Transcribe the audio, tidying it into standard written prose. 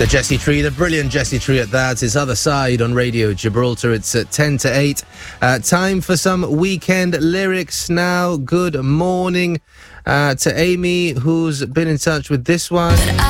The Jesse Tree, the brilliant Jesse Tree at that. It's Other Side on Radio Gibraltar. It's at 10 to 8. Time for some weekend lyrics now. Good morning to Amy, who's been in touch with this one.